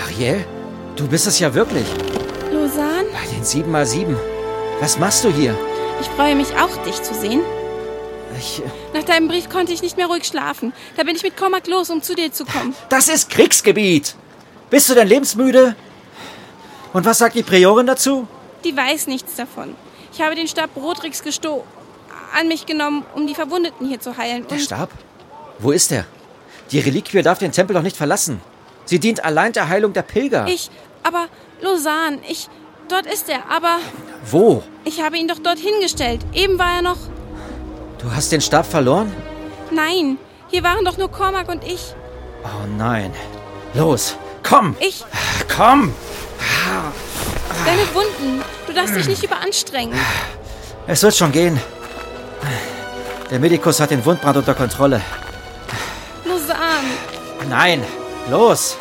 Marielle, du bist es ja wirklich. Lausanne? Bei den 7x7. Was machst du hier? Ich freue mich auch, dich zu sehen. Nach deinem Brief konnte ich nicht mehr ruhig schlafen. Da bin ich mit Cormac los, um zu dir zu kommen. Das ist Kriegsgebiet. Bist du denn lebensmüde? Und was sagt die Priorin dazu? Die weiß nichts davon. Ich habe den Stab Brodricks an mich genommen, um die Verwundeten hier zu heilen. Der Stab? Wo ist er? Die Reliquie darf den Tempel doch nicht verlassen. Sie dient allein der Heilung der Pilger. Aber Lausanne, dort ist er, aber... Wo? Ich habe ihn doch dort hingestellt. Eben war er noch... Du hast den Stab verloren? Nein, hier waren doch nur Cormac und ich. Oh nein. Los, komm! Komm! Deine Wunden. Du darfst dich nicht überanstrengen. Es wird schon gehen. Der Medikus hat den Wundbrand unter Kontrolle. Lausanne. Nein, los!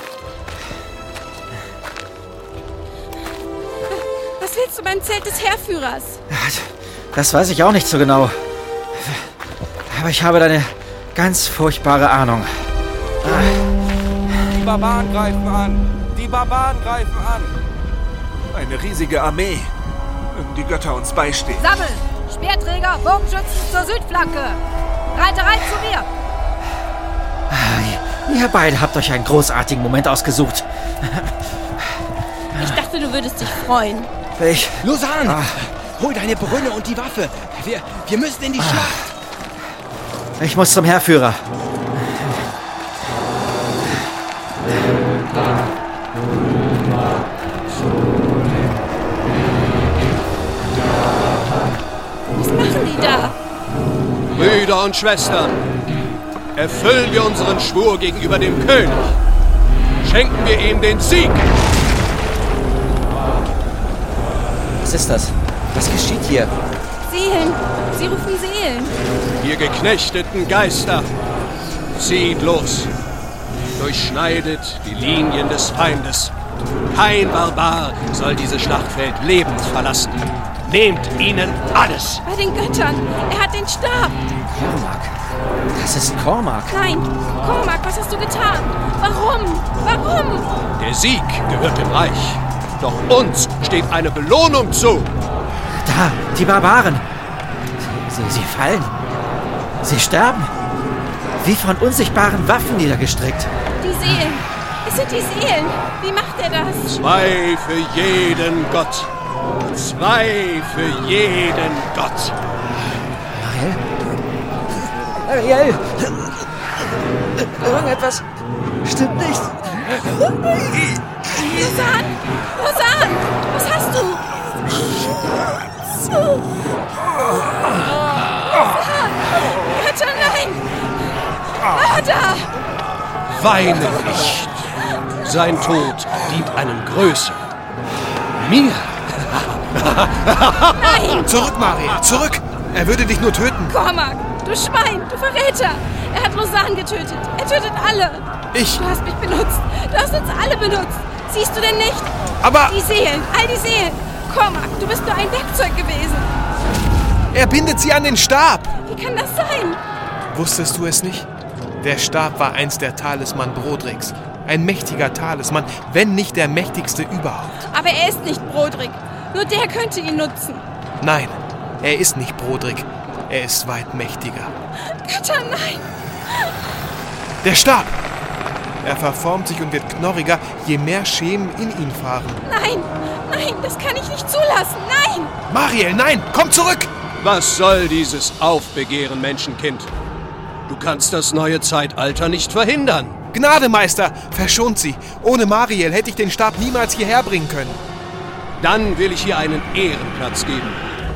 Was willst du beim Zelt des Heerführers? Das weiß ich auch nicht so genau. Aber ich habe da eine ganz furchtbare Ahnung. Die Barbaren greifen an! Die Barbaren greifen an! Eine riesige Armee. Mögen die Götter uns beistehen. Sammeln! Speerträger, Bogenschützen zur Südflanke! Reiterei zu mir! Ihr beide habt euch einen großartigen Moment ausgesucht. Ich dachte, du würdest dich freuen. Lausanne! Hol deine Brünne und die Waffe. Wir müssen in die Schlacht. Ich muss zum Heerführer. Was machen die da? Brüder und Schwestern, erfüllen wir unseren Schwur gegenüber dem König. Schenken wir ihm den Sieg. Was ist das? Was geschieht hier? Seelen. Sie rufen Seelen. Ihr geknechteten Geister, zieht los. Durchschneidet die Linien des Feindes. Kein Barbar soll dieses Schlachtfeld lebend verlassen. Nehmt ihnen alles. Bei den Göttern. Er hat den Stab. Cormac. Das ist Cormac. Nein. Cormac, was hast du getan? Warum? Warum? Der Sieg gehört dem Reich. Doch uns steht eine Belohnung zu. Da, die Barbaren. Sie fallen. Sie sterben. Wie von unsichtbaren Waffen niedergestreckt. Die Seelen. Es sind die Seelen. Wie macht er das? 2 für jeden Gott. 2 für jeden Gott. Marielle? Irgendetwas stimmt nicht. Lausanne! Lausanne! Was hast du? Götter, nein! Da! Weine nicht. Sein Tod dient einem Größeren. Mir. Nein! Zurück, Marielle, zurück! Er würde dich nur töten. Cormac, du Schwein, du Verräter! Er hat Lausanne getötet. Er tötet alle. Du hast mich benutzt. Du hast uns alle benutzt. Siehst du denn nicht? Aber... Die Seelen, all die Seelen. Cormac, du bist nur ein Werkzeug gewesen. Er bindet sie an den Stab. Wie kann das sein? Wusstest du es nicht? Der Stab war einst der Talisman Brodricks. Ein mächtiger Talisman, wenn nicht der mächtigste überhaupt. Aber er ist nicht Brodrick. Nur der könnte ihn nutzen. Nein, er ist nicht Brodrick. Er ist weit mächtiger. Götter, nein! Der Stab! Er verformt sich und wird knorriger, je mehr Schemen in ihn fahren. Nein, nein, das kann ich nicht zulassen. Nein! Marielle, nein! Komm zurück! Was soll dieses Aufbegehren, Menschenkind? Du kannst das neue Zeitalter nicht verhindern. Gnade, Meister! Verschont sie! Ohne Marielle hätte ich den Stab niemals hierher bringen können. Dann will ich hier einen Ehrenplatz geben.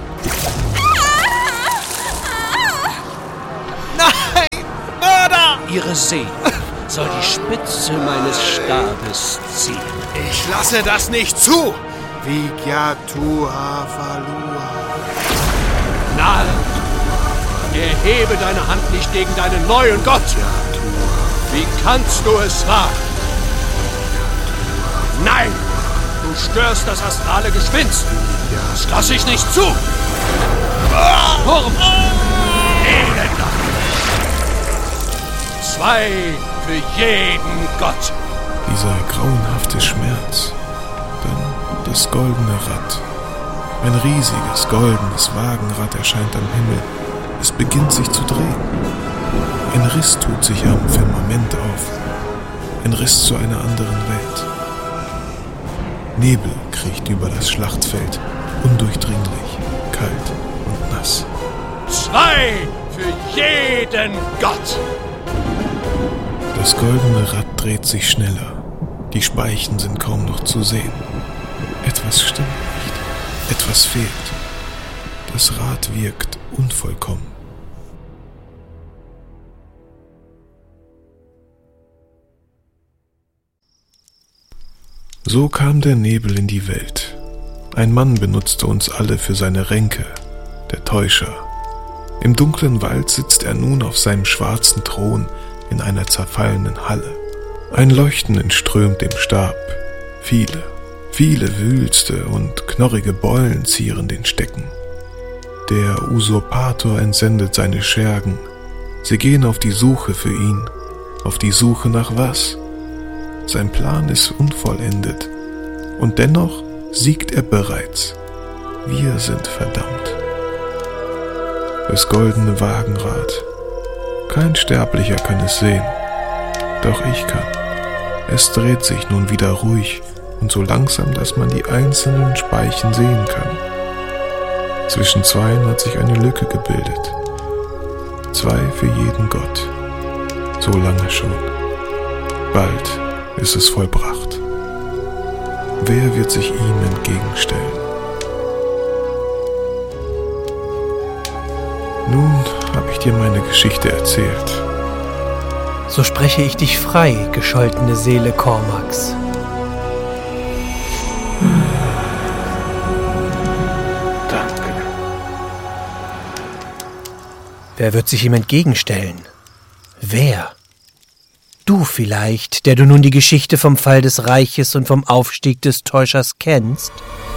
Nein! Mörder! Ihre Seele soll die Spitze meines Stabes ziehen. Ich lasse das nicht zu! Vigyatua Valua. Narr! Erhebe deine Hand nicht gegen deinen neuen Gott! Wie kannst du es wagen? Nein! Du störst das astrale Gespinst! Das lasse ich nicht zu! Wurm! Elender! 2 für jeden Gott! Die dieser grauenhafte Schmerz. Dann das goldene Rad. Ein riesiges, goldenes Wagenrad erscheint am Himmel. Es beginnt sich zu drehen. Ein Riss tut sich am Firmament auf. Ein Riss zu einer anderen Welt. Nebel kriecht über das Schlachtfeld, undurchdringlich, kalt und nass. 2 für jeden Gott! Das goldene Rad dreht sich schneller. Die Speichen sind kaum noch zu sehen. Etwas stimmt nicht. Etwas fehlt. Das Rad wirkt unvollkommen. So kam der Nebel in die Welt. Ein Mann benutzte uns alle für seine Ränke, der Täuscher. Im dunklen Wald sitzt er nun auf seinem schwarzen Thron in einer zerfallenen Halle. Ein Leuchten entströmt dem Stab. Viele wühlste und knorrige Beulen zieren den Stecken. Der Usurpator entsendet seine Schergen. Sie gehen auf die Suche für ihn. Auf die Suche nach was? Sein Plan ist unvollendet. Und dennoch siegt er bereits. Wir sind verdammt. Das goldene Wagenrad. Kein Sterblicher kann es sehen. Doch ich kann. Es dreht sich nun wieder ruhig und so langsam, dass man die einzelnen Speichen sehen kann. Zwischen zweien hat sich eine Lücke gebildet. 2 für jeden Gott. So lange schon. Bald ist es vollbracht. Wer wird sich ihm entgegenstellen? Nun habe ich dir meine Geschichte erzählt. So spreche ich dich frei, gescholtene Seele Cormacs. Danke. Wer wird sich ihm entgegenstellen? Wer? Du vielleicht, der du nun die Geschichte vom Fall des Reiches und vom Aufstieg des Täuschers kennst?